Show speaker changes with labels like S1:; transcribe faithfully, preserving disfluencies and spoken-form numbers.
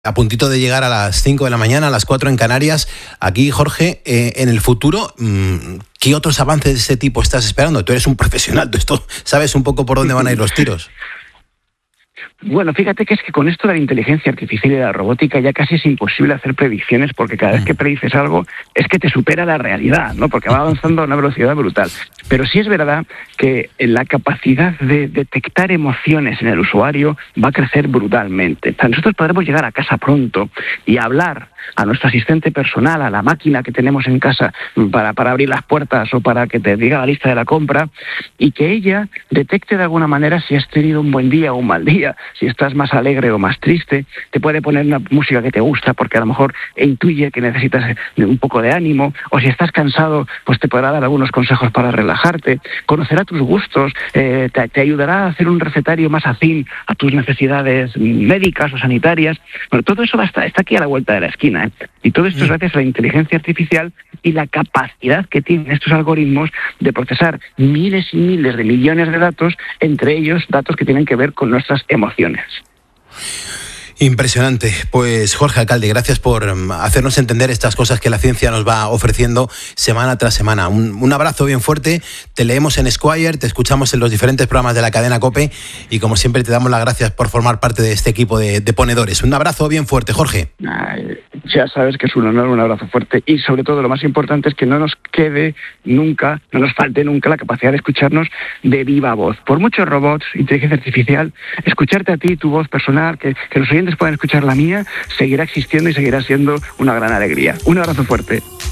S1: A puntito de llegar a las cinco de la mañana, a las cuatro en Canarias. Aquí, Jorge, eh, en el futuro, ¿qué otros avances de este tipo estás esperando? Tú eres un profesional de esto, ¿sabes un poco por dónde van a ir los tiros?
S2: Bueno, fíjate que es que con esto de la inteligencia artificial y de la robótica ya casi es imposible hacer predicciones, porque cada vez que predices algo es que te supera la realidad, ¿no? Porque va avanzando a una velocidad brutal. Pero sí es verdad que la capacidad de detectar emociones en el usuario va a crecer brutalmente. O sea, nosotros podremos llegar a casa pronto y hablar a nuestro asistente personal, a la máquina que tenemos en casa para, para abrir las puertas o para que te diga la lista de la compra, y que ella detecte de alguna manera si has tenido un buen día o un mal día, si estás más alegre o más triste. Te puede poner una música que te gusta porque a lo mejor intuye que necesitas un poco de ánimo, o si estás cansado, pues te podrá dar algunos consejos para relajarte, conocerá tus gustos, eh, te, te ayudará a hacer un recetario más afín a tus necesidades médicas o sanitarias. Bueno, todo eso va a estar, está aquí a la vuelta de la esquina. ¿eh? Y todo esto es gracias a la inteligencia artificial y la capacidad que tienen estos algoritmos de procesar miles y miles de millones de datos, entre ellos datos que tienen que ver con nuestras emociones.
S1: Impresionante. Pues Jorge Alcalde, gracias por hacernos entender estas cosas que la ciencia nos va ofreciendo semana tras semana. Un, un abrazo bien fuerte, te leemos en Esquire, te escuchamos en los diferentes programas de la cadena COPE y como siempre te damos las gracias por formar parte de este equipo de, de ponedores. Un abrazo bien fuerte, Jorge.
S2: Ay, ya sabes que es un honor, un abrazo fuerte, y sobre todo lo más importante es que no nos quede nunca, no nos falte nunca la capacidad de escucharnos de viva voz. Por muchos robots, inteligencia artificial, escucharte a ti, tu voz personal, que, que los oyentes puedan escuchar la mía, seguirá existiendo y seguirá siendo una gran alegría. Un abrazo fuerte.